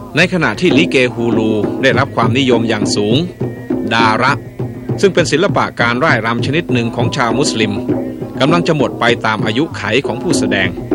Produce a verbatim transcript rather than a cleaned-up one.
ในขณะที่ลิเกฮูลูได้รับความนิยมอย่างสูงดาระซึ่งเป็นศิลปะการร่ายรำชนิดหนึ่งของชาวมุสลิมกำลังจะหมดไปตามอายุไขของผู้แสดง